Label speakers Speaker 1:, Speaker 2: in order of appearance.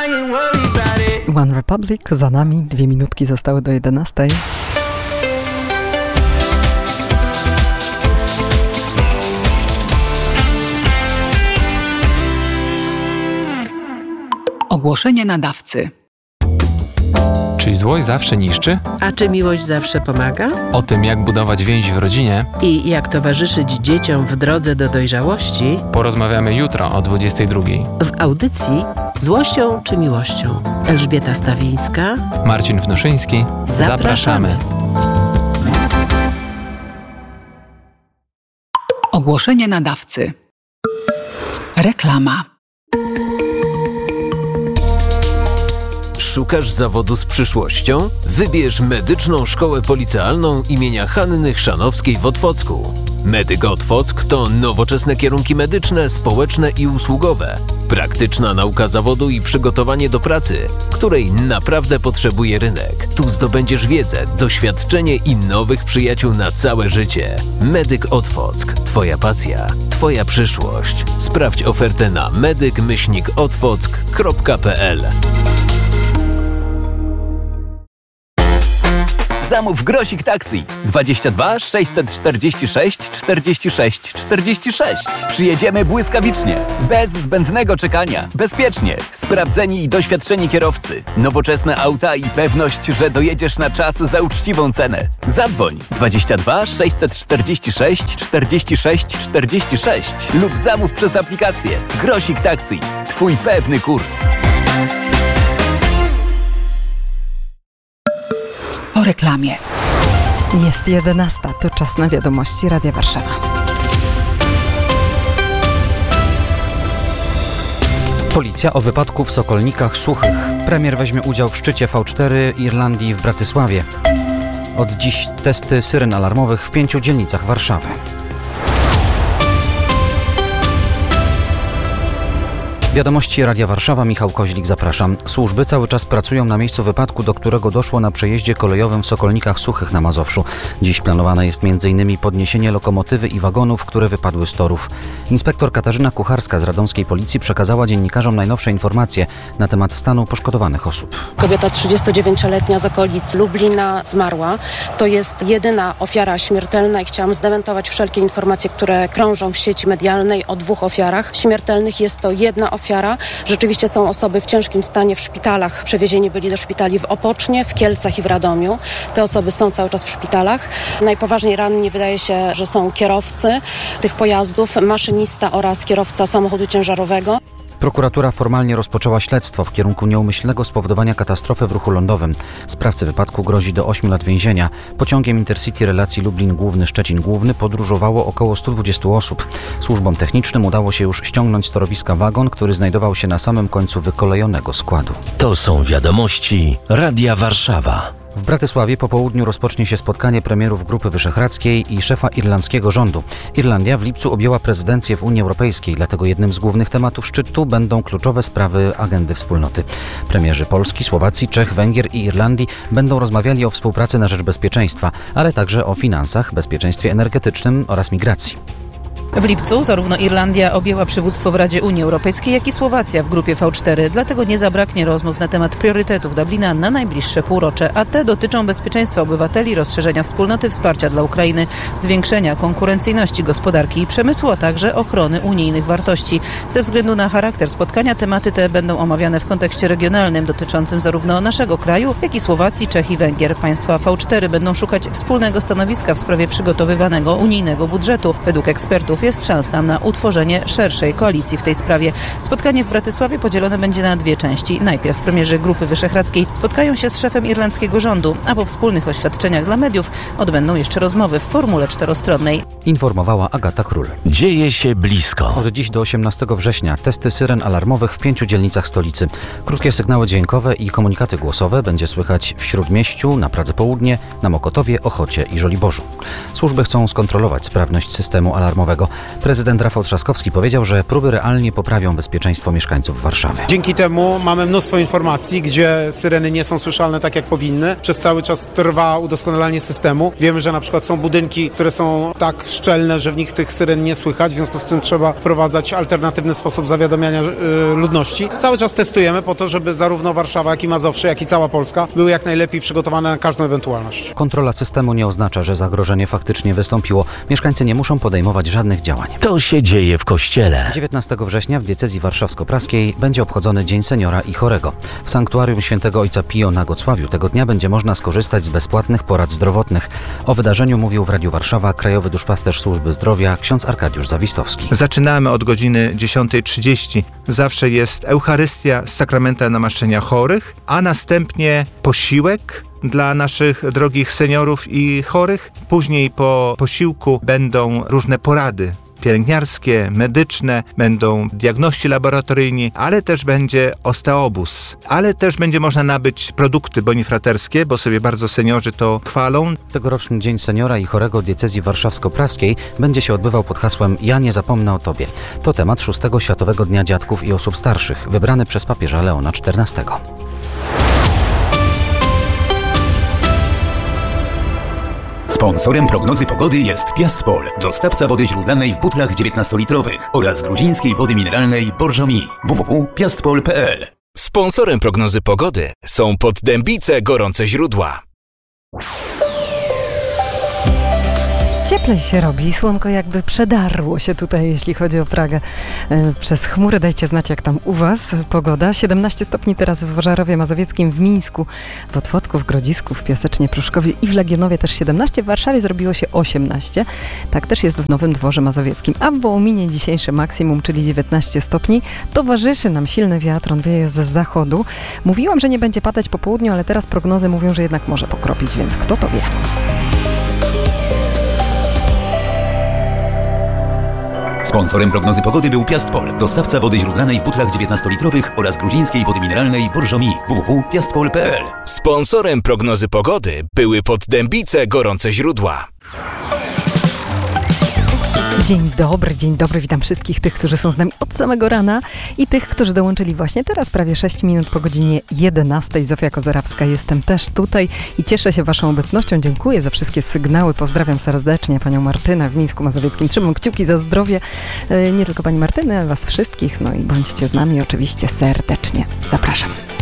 Speaker 1: One Republic za nami, 2 minutki zostały do 11.
Speaker 2: Ogłoszenie nadawcy.
Speaker 3: Czy złość zawsze niszczy?
Speaker 4: A czy miłość zawsze pomaga?
Speaker 3: O tym, jak budować więź w rodzinie
Speaker 4: I jak towarzyszyć dzieciom w drodze do dojrzałości,
Speaker 3: porozmawiamy jutro o 22:00.
Speaker 4: w audycji Złością czy miłością. Elżbieta Stawińska,
Speaker 3: Marcin Wnoszyński. Zapraszamy.
Speaker 2: Ogłoszenie nadawcy. Reklama.
Speaker 5: Szukasz zawodu z przyszłością? Wybierz Medyczną Szkołę Policealną imienia Hanny Chrzanowskiej w Otwocku. Medyk Otwock to nowoczesne kierunki medyczne, społeczne i usługowe. Praktyczna nauka zawodu i przygotowanie do pracy, której naprawdę potrzebuje rynek. Tu zdobędziesz wiedzę, doświadczenie i nowych przyjaciół na całe życie. Medyk Otwock. Twoja pasja, Twoja przyszłość. Sprawdź ofertę na medyk-otwock.pl.
Speaker 6: Zamów Grosik Taxi 22 646 46 46. Przyjedziemy błyskawicznie, bez zbędnego czekania, bezpiecznie. Sprawdzeni i doświadczeni kierowcy, nowoczesne auta i pewność, że dojedziesz na czas za uczciwą cenę. Zadzwoń 22 646 46 46 lub zamów przez aplikację. Grosik Taxi. Twój pewny kurs.
Speaker 2: Po reklamie.
Speaker 1: Jest 11, to czas na wiadomości Radia Warszawa.
Speaker 7: Policja o wypadku w Sokolnikach Suchych. Premier weźmie udział w szczycie V4 Irlandii w Bratysławie. Od dziś testy syren alarmowych w 5 dzielnicach Warszawy. Wiadomości Radia Warszawa, Michał Koźlik, zapraszam. Służby cały czas pracują na miejscu wypadku, do którego doszło na przejeździe kolejowym w Sokolnikach Suchych na Mazowszu. Dziś planowane jest m.in. podniesienie lokomotywy i wagonów, które wypadły z torów. Inspektor Katarzyna Kucharska z radomskiej policji przekazała dziennikarzom najnowsze informacje na temat stanu poszkodowanych osób.
Speaker 8: Kobieta 39-letnia z okolic Lublina zmarła. To jest jedyna ofiara śmiertelna i chciałam zdementować wszelkie informacje, które krążą w sieci medialnej o 2 ofiarach śmiertelnych. Jest to jedna ofiara. Rzeczywiście są osoby w ciężkim stanie w szpitalach. Przewiezieni byli do szpitali w Opocznie, w Kielcach i w Radomiu. Te osoby są cały czas w szpitalach. Najpoważniej ranni wydaje się, że są kierowcy tych pojazdów, maszynista oraz kierowca samochodu ciężarowego.
Speaker 7: Prokuratura formalnie rozpoczęła śledztwo w kierunku nieumyślnego spowodowania katastrofy w ruchu lądowym. Sprawcy wypadku grozi do 8 lat więzienia. Pociągiem Intercity relacji Lublin Główny-Szczecin Główny podróżowało około 120 osób. Służbom technicznym udało się już ściągnąć z torowiska wagon, który znajdował się na samym końcu wykolejonego składu.
Speaker 9: To są wiadomości Radia Warszawa.
Speaker 7: W Bratysławie po południu rozpocznie się spotkanie premierów Grupy Wyszehradzkiej i szefa irlandzkiego rządu. Irlandia w lipcu objęła prezydencję w Unii Europejskiej, dlatego jednym z głównych tematów szczytu będą kluczowe sprawy agendy wspólnoty. Premierzy Polski, Słowacji, Czech, Węgier i Irlandii będą rozmawiali o współpracy na rzecz bezpieczeństwa, ale także o finansach, bezpieczeństwie energetycznym oraz migracji.
Speaker 10: W lipcu zarówno Irlandia objęła przywództwo w Radzie Unii Europejskiej, jak i Słowacja w grupie V4. Dlatego nie zabraknie rozmów na temat priorytetów Dublina na najbliższe półrocze, a te dotyczą bezpieczeństwa obywateli, rozszerzenia wspólnoty, wsparcia dla Ukrainy, zwiększenia konkurencyjności gospodarki i przemysłu, a także ochrony unijnych wartości. Ze względu na charakter spotkania tematy te będą omawiane w kontekście regionalnym, dotyczącym zarówno naszego kraju, jak i Słowacji, Czech i Węgier. Państwa V4 będą szukać wspólnego stanowiska w sprawie przygotowywanego unijnego budżetu. Według ekspertów jest szansa na utworzenie szerszej koalicji w tej sprawie. Spotkanie w Bratysławie podzielone będzie na 2 części. Najpierw premierzy Grupy Wyszehradzkiej spotkają się z szefem irlandzkiego rządu, a po wspólnych oświadczeniach dla mediów odbędą jeszcze rozmowy w formule 4-stronnej.
Speaker 7: Informowała Agata Król.
Speaker 9: Dzieje się blisko.
Speaker 7: Od dziś do 18 września testy syren alarmowych w 5 dzielnicach stolicy. Krótkie sygnały dźwiękowe i komunikaty głosowe będzie słychać w Śródmieściu, na Pradze Południe, na Mokotowie, Ochocie i Żoliborzu. Służby chcą skontrolować sprawność systemu alarmowego. Prezydent Rafał Trzaskowski powiedział, że próby realnie poprawią bezpieczeństwo mieszkańców Warszawy.
Speaker 11: Dzięki temu mamy mnóstwo informacji, gdzie syreny nie są słyszalne tak jak powinny. Przez cały czas trwa udoskonalanie systemu. Wiemy, że na przykład są budynki, które są tak szczelne, że w nich tych syren nie słychać. W związku z tym trzeba wprowadzać alternatywny sposób zawiadamiania ludności. Cały czas testujemy po to, żeby zarówno Warszawa, jak i Mazowsze, jak i cała Polska były jak najlepiej przygotowane na każdą ewentualność.
Speaker 7: Kontrola systemu nie oznacza, że zagrożenie faktycznie wystąpiło. Mieszkańcy nie muszą podejmować żadnych działań.
Speaker 9: To się dzieje w kościele.
Speaker 7: 19 września w diecezji warszawsko-praskiej będzie obchodzony Dzień Seniora i Chorego. W sanktuarium świętego Ojca Pio na Gocławiu tego dnia będzie można skorzystać z bezpłatnych porad zdrowotnych. O wydarzeniu mówił w Radiu Warszawa krajowy duszpasterz Służby Zdrowia ksiądz Arkadiusz Zawistowski.
Speaker 12: Zaczynamy od godziny 10:30. Zawsze jest Eucharystia z sakramentem namaszczenia chorych, a następnie posiłek dla naszych drogich seniorów i chorych. Później po posiłku będą różne porady pielęgniarskie, medyczne, będą diagności laboratoryjni, ale też będzie osteobus. Ale też będzie można nabyć produkty bonifraterskie, bo sobie bardzo seniorzy to chwalą.
Speaker 7: Tegoroczny Dzień Seniora i Chorego diecezji warszawsko-praskiej będzie się odbywał pod hasłem Ja nie zapomnę o Tobie. To temat 6. Światowego Dnia Dziadków i Osób Starszych, wybrany przez papieża Leona XIV.
Speaker 13: Sponsorem prognozy pogody jest Piastpol, dostawca wody źródlanej w butlach 19-litrowych oraz gruzińskiej wody mineralnej Borżomi. www.piastpol.pl.
Speaker 14: Sponsorem prognozy pogody są Poddębice Gorące Źródła.
Speaker 1: Cieplej się robi, słonko jakby przedarło się tutaj, jeśli chodzi o Pragę. Przez chmury dajcie znać, jak tam u Was pogoda. 17 stopni teraz w Żarowie Mazowieckim, w Mińsku, w Otwocku, w Grodzisku, w Piasecznie, Pruszkowie i w Legionowie też 17. W Warszawie zrobiło się 18. Tak też jest w Nowym Dworze Mazowieckim. A w Wołominie dzisiejsze maksimum, czyli 19 stopni. Towarzyszy nam silny wiatr, on wieje z zachodu. Mówiłam, że nie będzie padać po południu, ale teraz prognozy mówią, że jednak może pokropić, więc kto to wie.
Speaker 13: Sponsorem prognozy pogody był Piastpol, dostawca wody źródlanej w butlach 19-litrowych oraz gruzińskiej wody mineralnej Borżomi. www.piastpol.pl.
Speaker 14: Sponsorem prognozy pogody były Poddębice Gorące Źródła.
Speaker 1: Dzień dobry, witam wszystkich tych, którzy są z nami od samego rana i tych, którzy dołączyli właśnie teraz, prawie 6 minut po godzinie 11. Zofia Kozerawska, jestem też tutaj i cieszę się Waszą obecnością. Dziękuję za wszystkie sygnały, pozdrawiam serdecznie Panią Martynę w Mińsku Mazowieckim. Trzymam kciuki za zdrowie, nie tylko Pani Martyny, ale Was wszystkich, no i bądźcie z nami oczywiście serdecznie. Zapraszam.